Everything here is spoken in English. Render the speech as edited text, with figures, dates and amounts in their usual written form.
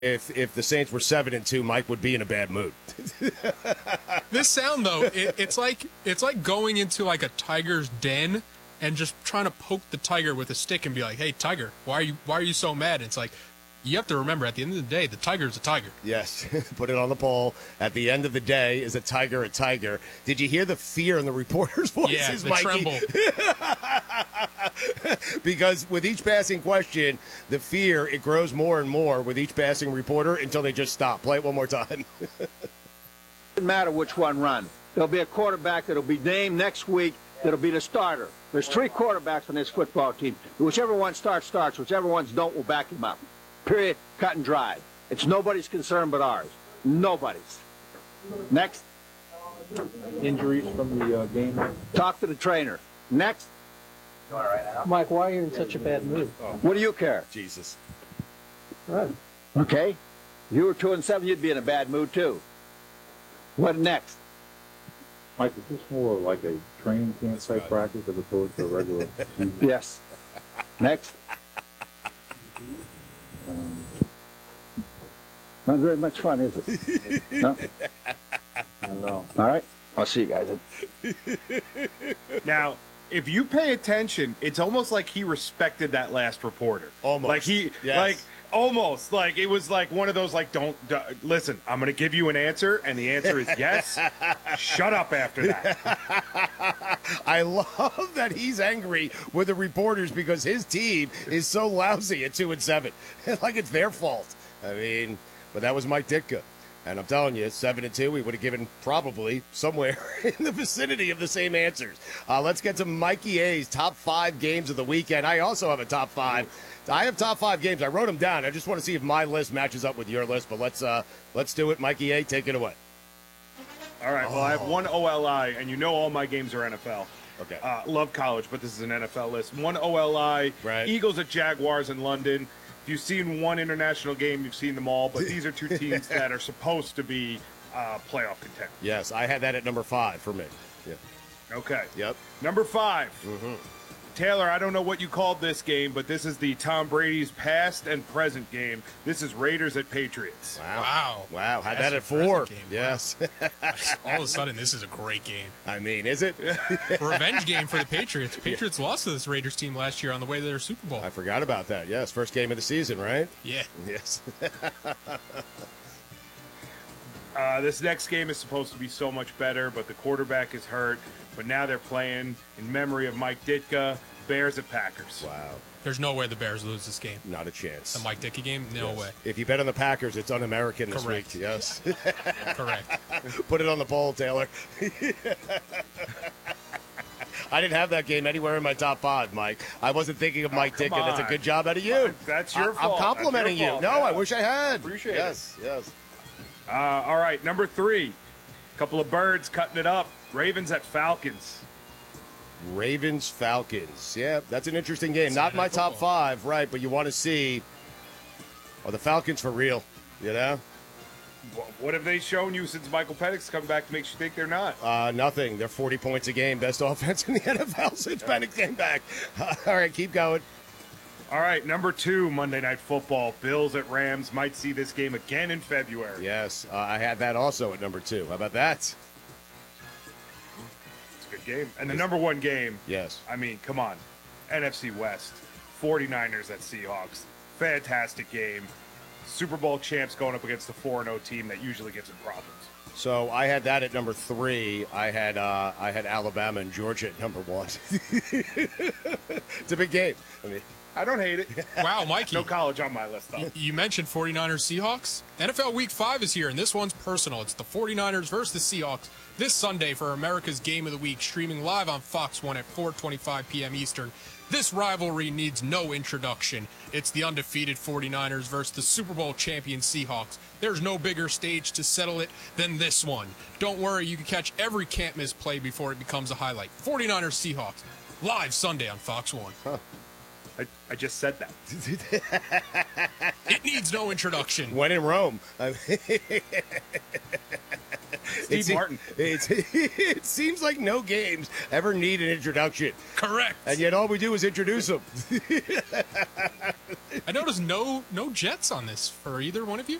if the Saints were 7-2, Mike would be in a bad mood. This sound though, it's like going into like a tiger's den and just trying to poke the tiger with a stick and be like, "Hey, tiger, why are you so mad?" It's like, you have to remember, at the end of the day, the tiger's a tiger. Yes, put it on the poll. At the end of the day, is a tiger a tiger? Did you hear the fear in the reporter's voices, Yeah, the Mikey? tremble. Because with each passing question, the fear, it grows more and more with each passing reporter until they just stop. Play it one more time. Doesn't matter which one run. There'll be a quarterback that'll be named next week that'll be the starter. There's 3 quarterbacks on this football team. Whichever one starts. Whichever ones don't, will back him up. Period. Cut and dry. It's nobody's concern but ours. Nobody's. Next. Injuries from the game. Talk to the trainer. Next. Mike, why are you in such a bad mood? What do you care? Jesus. Right. Okay. If you were 2-7, you'd be in a bad mood too. What next? Mike, is this more like a training camp type practice as opposed to a regular season? Yes. Next. Not very much fun, is it? No? I don't know. All right. I'll see you guys. Now, if you pay attention, it's almost like he respected that last reporter. Almost. Like almost. Like it was like one of those like, listen, I'm going to give you an answer, and the answer is yes. Shut up after that. I love that he's angry with the reporters because his team is so lousy at 2-7. Like it's their fault. I mean, but that was Mike Ditka. And I'm telling you, 7-2, we would have given probably somewhere in the vicinity of the same answers. Let's get to Mikey A's top 5 games of the weekend. I also have a top 5. I have top 5 games. I wrote them down. I just want to see if my list matches up with your list. But let's do it. Mikey A, take it away. All right. Well, I have one OLI, and you know all my games are NFL. Okay. Love college, but this is an NFL list. One OLI. Right. Eagles at Jaguars in London. If you've seen one international game, you've seen them all. But these are 2 teams that are supposed to be playoff contenders. Yes, I had that at number 5 for me. Yeah. Okay. Yep. Number 5. Mm-hmm. Taylor, I don't know what you called this game, but this is the Tom Brady's past and present game. This is Raiders at Patriots. Wow. Had that at That's a 4. game. Yes. All of a sudden, this is a great game. I mean, is it? Revenge game for the Patriots. Patriots lost to this Raiders team last year on the way to their Super Bowl. I forgot about that. Yes, first game of the season, right? Yeah. Yes. This next game is supposed to be so much better, but the quarterback is hurt. But now they're playing in memory of Mike Ditka, Bears at Packers. Wow. There's no way the Bears lose this game. Not a chance. The Mike Ditka game? No Yes. way. If you bet on the Packers, it's un-American this Correct. week. Yes. Correct. Put it on the poll, Taylor. I didn't have that game anywhere in my top 5, Mike. I wasn't thinking of Mike Ditka. That's a good job out of you. That's your fault. I'm complimenting you. fault. No, Yeah. I wish I had. Appreciate yes, it. Yes. All right, number 3. Couple of birds cutting it up. Ravens at Falcons. Ravens, Falcons. Yeah, that's an interesting game. Not my top 5, right, but you want to see, are the Falcons for real, you know? What have they shown you since Michael Penix come back that makes you think they're not? Nothing. They're 40 points a game. Best offense in the NFL since Penix came back. All right, keep going. All right, number 2, Monday Night Football. Bills at Rams. Might see this game again in February. Yes, I had that also at number 2. How about that? It's a good game. And the number 1 game, Yes. I mean, come on. NFC West. 49ers at Seahawks. Fantastic game. Super Bowl champs going up against the 4-0 team that usually gets in problems. So I had that at number 3. I had Alabama and Georgia at number 1. It's a big game. I mean, I don't hate it. Wow, Mikey. No college on my list, though. You mentioned 49ers Seahawks. NFL Week 5 is here, and this one's personal. It's the 49ers versus the Seahawks this Sunday for America's Game of the Week, streaming live on Fox 1 at 4:25 p.m. Eastern. This rivalry needs no introduction. It's the undefeated 49ers versus the Super Bowl champion Seahawks. There's no bigger stage to settle it than this one. Don't worry, you can catch every can't-miss play before it becomes a highlight. 49ers Seahawks, live Sunday on Fox 1. Huh. I just said that. It needs no introduction. When in Rome. Steve Martin. It seems like no games ever need an introduction. Correct. And yet all we do is introduce them. I noticed no Jets on this for either one of you.